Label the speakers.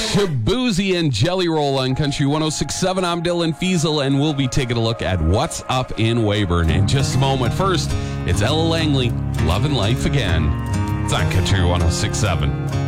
Speaker 1: Shabuzi and Jelly Roll on Country 106.7. I'm Dylan Fiesel, and we'll be taking a look at what's up in Weyburn in just a moment. First, it's Ella Langley, Love and Life Again. It's on Country 106.7.